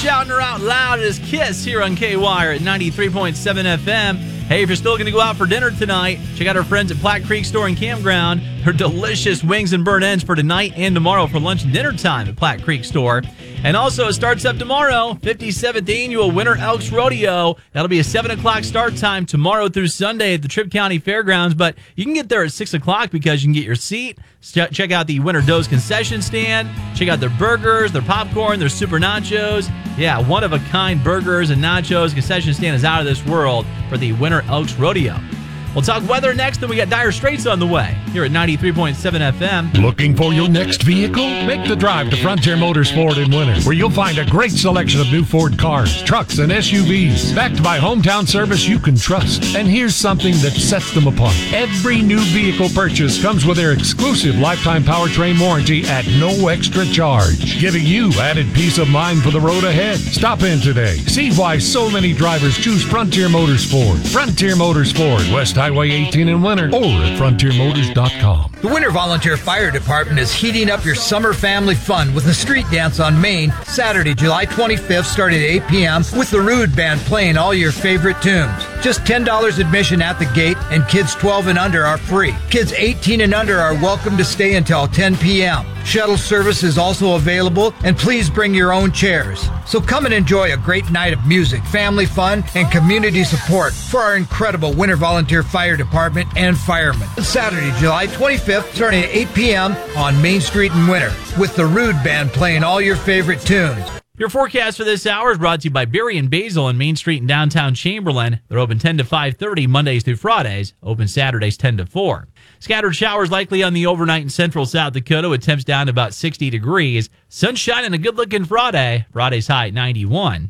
shouting her out loud. It is Kiss here on K-Wire at 93.7 FM. Hey, if you're still going to go out for dinner tonight, check out our friends at Platte Creek Store and Campground. Their delicious wings and burnt ends for tonight and tomorrow for lunch and dinner time at Platte Creek Store. And also, it starts up tomorrow, 57th Annual Winter Elks Rodeo. That'll be a 7 o'clock start time tomorrow through Sunday at the Tripp County Fairgrounds. But you can get there at 6 o'clock because you can get your seat. Check out the Winter Doe's concession stand. Check out their burgers, their popcorn, their super nachos. Yeah, one-of-a-kind burgers and nachos. Concession stand is out of this world for the Winter Elks Rodeo. We'll talk weather next, then we got Dire Straits on the way here at 93.7 FM. Looking for your next vehicle? Make the drive to Frontier Motors Ford in Winter, where you'll find a great selection of new Ford cars, trucks, and SUVs, backed by hometown service you can trust. And here's something that sets them apart. Every new vehicle purchase comes with their exclusive lifetime powertrain warranty at no extra charge, giving you added peace of mind for the road ahead. Stop in today. See why so many drivers choose Frontier Motors Ford. Frontier Motors Ford, West Highway 18 in Winter, or at frontiermotors.com. The Winter Volunteer Fire Department is heating up your summer family fun with a street dance on Main, Saturday, July 25th, starting at 8 p.m. with the Rude Band playing all your favorite tunes. Just $10 admission at the gate, and kids 12 and under are free. Kids 18 and under are welcome to stay until 10 p.m. Shuttle service is also available, and please bring your own chairs. So come and enjoy a great night of music, family fun, and community support for our incredible Winter Volunteer Fire Department and firemen. Saturday, July 25th, starting at 8 p.m. on Main Street in Winter, with the Rude Band playing all your favorite tunes. Your forecast for this hour is brought to you by Berry and Basil on Main Street in downtown Chamberlain. They're open 10 to 5:30 Mondays through Fridays, open Saturdays 10 to 4. Scattered showers likely on the overnight in central South Dakota with temps down to about 60 degrees. Sunshine and a good-looking Friday. Friday's high at 91.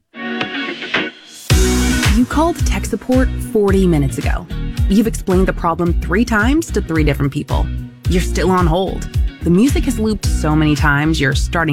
You called tech support 40 minutes ago. You've explained the problem 3 times to 3 different people. You're still on hold. The music has looped so many times, you're starting